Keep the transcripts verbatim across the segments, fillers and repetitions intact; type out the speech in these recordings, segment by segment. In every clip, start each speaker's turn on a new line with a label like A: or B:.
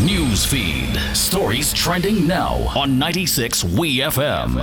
A: News feed. Stories trending now on ninety-six W E F M.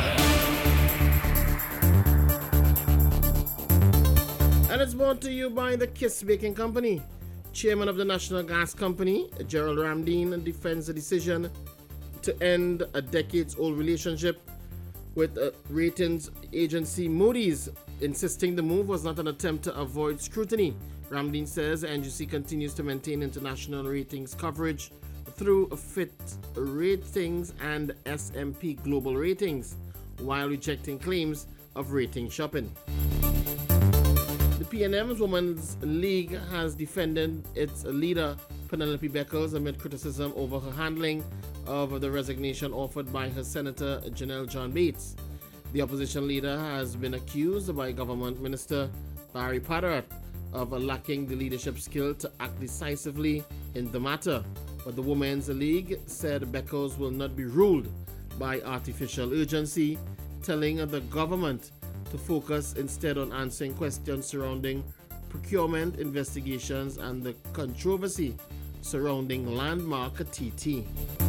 B: And it's brought to you by the Kiss Baking Company. Chairman of the National Gas Company, Gerald Ramdeen, defends the decision to end a decades-old relationship with a ratings agency Moody's, insisting the move was not an attempt to avoid scrutiny. Ramdeen says the N G C continues to maintain international ratings coverage through Fitch Ratings and S and P Global Ratings, while rejecting claims of rating shopping. The P N M's Women's League has defended its leader, Penelope Beckles, amid criticism over her handling of the resignation offered by her Senator Janelle John Bates. The opposition leader has been accused by Government Minister Barry Paderat of lacking the leadership skill to act decisively in the matter. But the Women's League said Beckles will not be ruled by artificial urgency, telling the government to focus instead on answering questions surrounding procurement investigations and the controversy surrounding Landmark T T.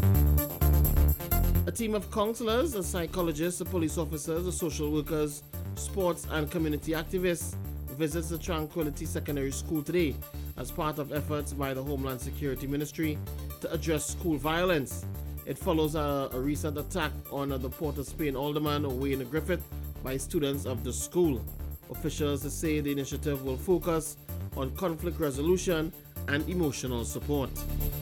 B: A team of counselors, psychologists, police officers, social workers, sports and community activists visits the Tranquility Secondary School today as part of efforts by the Homeland Security Ministry to address school violence. It follows a, a recent attack on the Port of Spain alderman Wayne Griffith by students of the school. Officials say the initiative will focus on conflict resolution and emotional support.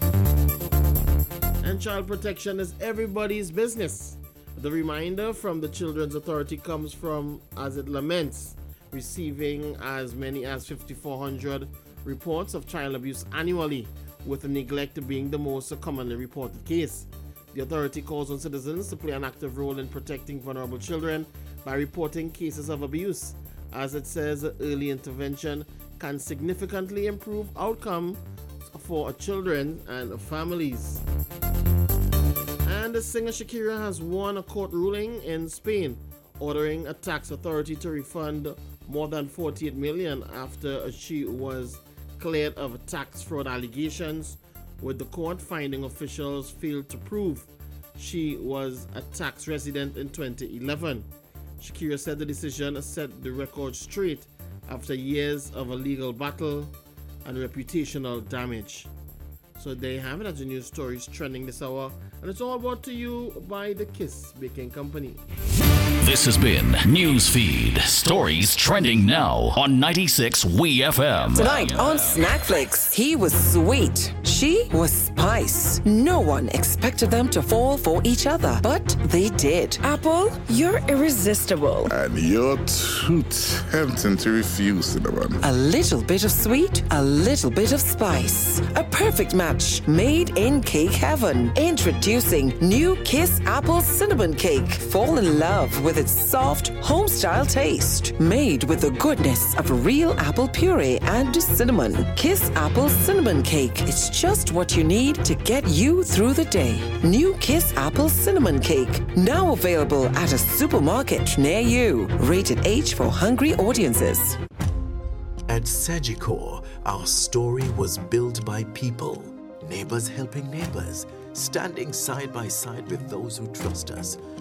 B: And child protection is everybody's business. The reminder from the Children's Authority comes from as it laments receiving as many as five thousand four hundred reports of child abuse annually, with neglect being the most commonly reported case. The authority calls on citizens to play an active role in protecting vulnerable children by reporting cases of abuse. As it says, early intervention can significantly improve outcomes for children and families. And the singer Shakira has won a court ruling in Spain ordering a tax authority to refund more than forty-eight million dollars after she was cleared of tax fraud allegations, with the court finding officials failed to prove she was a tax resident in twenty eleven. Shakira said the decision set the record straight after years of a legal battle and reputational damage. So there you have it, as the news stories trending this hour, and it's all brought to you by the Kiss Baking Company.
A: This has been Newsfeed. Stories trending now on ninety-six W E F M.
C: Tonight on Snackflix, he was sweet. She was spice. No one expected them to fall for each other, but they did. Apple, you're irresistible.
D: And you're too tempting to refuse, Cinnamon.
C: A little bit of sweet, a little bit of spice. A perfect match made in cake heaven. Introducing new Kiss Apple Cinnamon Cake. Fall in love with its soft, home-style taste. Made with the goodness of real apple puree and cinnamon. Kiss Apple Cinnamon Cake. It's just what you need to get you through the day. New Kiss Apple Cinnamon Cake. Now available at a supermarket near you. Rated H for hungry audiences.
E: At Sagicor, our story was built by people. Neighbors helping neighbors. Standing side by side with those who trust us.